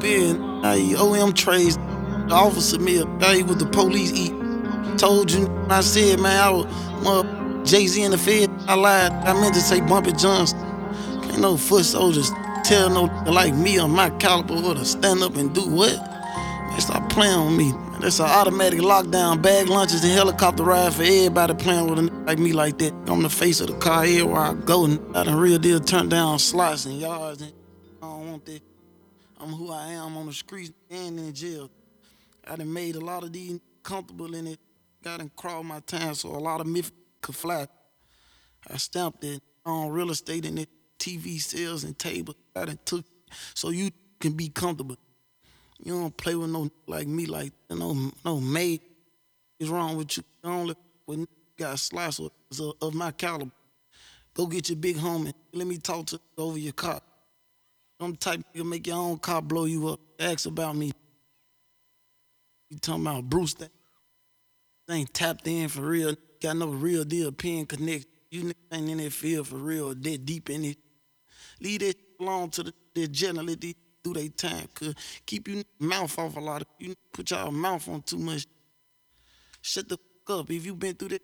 been OM trades, the officer me I with the police eat. Told you I said, man, I was Jay-Z in the Fed. I lied. I meant to say Bumpy Johnson. Ain't no foot soldiers tell no like me or my caliber what to stand up and do what. Man, stop playing with me. That's an automatic lockdown, bag lunches and helicopter ride for everybody playing with a like me like that. I'm the face of the car everywhere I go, and I done real deal turn down slots and yards, and I don't want that. I'm who I am on the streets and in jail. I done made a lot of these comfortable in it. Got done crawl my time so a lot of myths could fly. I stamped it on real estate and it, TV sales and tables. I done took so you can be comfortable. You don't play with no like me like no maid. What's wrong with you? You only when got slots of my caliber. Go get your big homie. Let me talk to over your car. I'm the type to make your own car blow you up. Ask about me. You talking about Bruce that ain't tapped in for real. Got no real deal pen connect. You niggas ain't in that field for real. That deep in it. Leave that alone to the generally do their time. Cause keep your mouth off a lot of you put y'all mouth on too much. Shut the fuck up. If you been through that